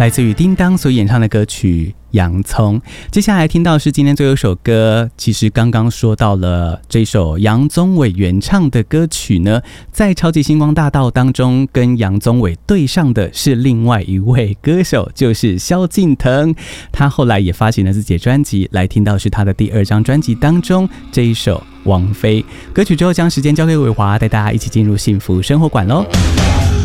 来自于叮当所演唱的歌曲洋葱。接下来听到是今天最后一首歌，其实刚刚说到了这首杨宗纬原唱的歌曲呢，在超级星光大道当中跟杨宗纬对上的是另外一位歌手，就是萧敬腾。他后来也发行了自己的专辑，来听到是他的第2张专辑当中这一首王菲歌曲。之后将时间交给伟华，带大家一起进入幸福生活馆咯。